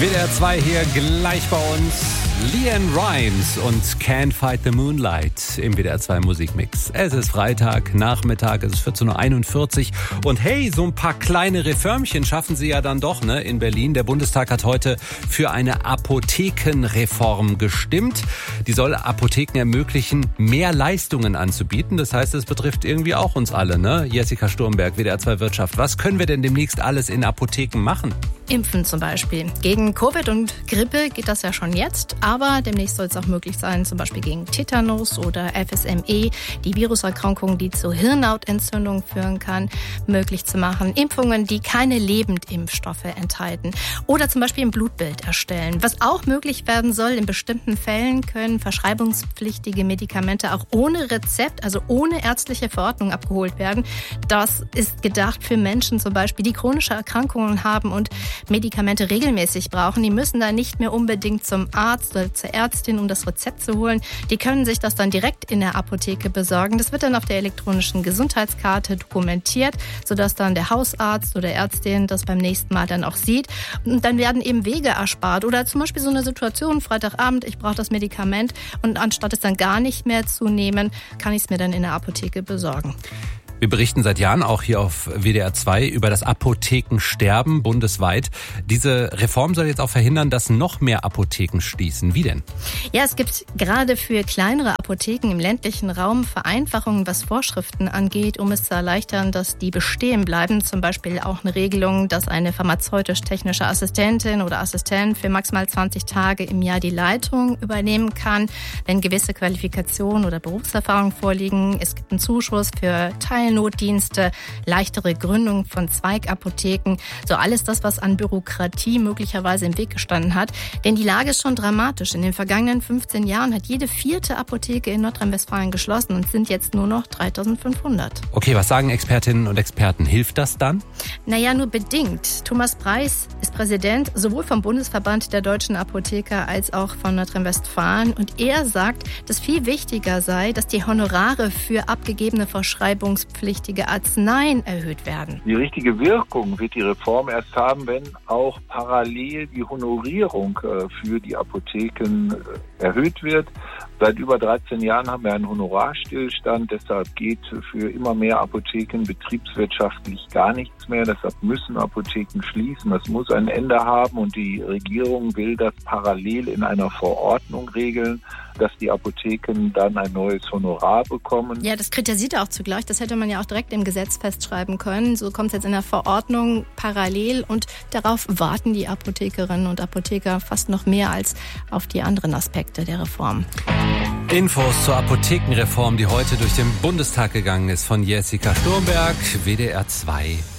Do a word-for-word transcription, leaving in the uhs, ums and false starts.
W D R zwei hier gleich bei uns. LeAnn Rimes und Can't Fight the Moonlight im W D R zwei Musikmix. Es ist Freitag, Nachmittag, es ist vierzehn Uhr einundvierzig. Und hey, so ein paar kleine Reformchen schaffen sie ja dann doch, ne, in Berlin. Der Bundestag hat heute für eine Apothekenreform gestimmt. Die soll Apotheken ermöglichen, mehr Leistungen anzubieten. Das heißt, es betrifft irgendwie auch uns alle, ne? Jessica Sturmberg, W D R zwei Wirtschaft. Was können wir denn demnächst alles in Apotheken machen? Impfen zum Beispiel. Gegen Covid und Grippe geht das ja schon jetzt, aber demnächst soll es auch möglich sein, zum Beispiel gegen Tetanus oder F S M E, die Viruserkrankung, die zu Hirnhautentzündung führen kann, möglich zu machen. Impfungen, die keine Lebendimpfstoffe enthalten. Oder zum Beispiel ein Blutbild erstellen. Was auch möglich werden soll, in bestimmten Fällen können verschreibungspflichtige Medikamente auch ohne Rezept, also ohne ärztliche Verordnung abgeholt werden. Das ist gedacht für Menschen zum Beispiel, die chronische Erkrankungen haben und Medikamente regelmäßig brauchen. Die müssen da nicht mehr unbedingt zum Arzt oder zur Ärztin, um das Rezept zu holen. Die können sich das dann direkt in der Apotheke besorgen. Das wird dann auf der elektronischen Gesundheitskarte dokumentiert, sodass dann der Hausarzt oder Ärztin das beim nächsten Mal dann auch sieht. Und dann werden eben Wege erspart. Oder zum Beispiel so eine Situation, Freitagabend, ich brauche das Medikament und anstatt es dann gar nicht mehr zu nehmen, kann ich es mir dann in der Apotheke besorgen. Wir berichten seit Jahren auch hier auf W D R zwei über das Apothekensterben bundesweit. Diese Reform soll jetzt auch verhindern, dass noch mehr Apotheken schließen. Wie denn? Ja, es gibt gerade für kleinere Apotheken im ländlichen Raum Vereinfachungen, was Vorschriften angeht, um es zu erleichtern, dass die bestehen bleiben. Zum Beispiel auch eine Regelung, dass eine pharmazeutisch-technische Assistentin oder Assistent für maximal zwanzig Tage im Jahr die Leitung übernehmen kann, wenn gewisse Qualifikationen oder Berufserfahrung vorliegen. Es gibt einen Zuschuss für Teilnehmer, Notdienste, leichtere Gründung von Zweigapotheken, so alles das, was an Bürokratie möglicherweise im Weg gestanden hat. Denn die Lage ist schon dramatisch. In den vergangenen fünfzehn Jahren hat jede vierte Apotheke in Nordrhein-Westfalen geschlossen und sind jetzt nur noch dreitausendfünfhundert. Okay, was sagen Expertinnen und Experten? Hilft das dann? Naja, nur bedingt. Thomas Preis ist Präsident sowohl vom Bundesverband der deutschen Apotheker als auch von Nordrhein-Westfalen. Und er sagt, dass viel wichtiger sei, dass die Honorare für abgegebene Verschreibungspflichtige Arzneien erhöht werden. Die richtige Wirkung wird die Reform erst haben, wenn auch parallel die Honorierung für die Apotheken erhöht wird. Seit über dreizehn Jahren haben wir einen Honorarstillstand. Deshalb geht für immer mehr Apotheken betriebswirtschaftlich gar nichts mehr. Deshalb müssen Apotheken schließen. Das muss ein Ende haben und die Regierung will das parallel in einer Verordnung regeln, dass die Apotheken dann ein neues Honorar bekommen. Ja, das kritisiert er auch zugleich. Das hätte man ja auch direkt im Gesetz festschreiben können. So kommt es jetzt in der Verordnung parallel und darauf warten die Apothekerinnen und Apotheker fast noch mehr als auf die anderen Aspekte der Reform. Infos zur Apothekenreform, die heute durch den Bundestag gegangen ist, von Jessica Sturmberg, W D R zwei.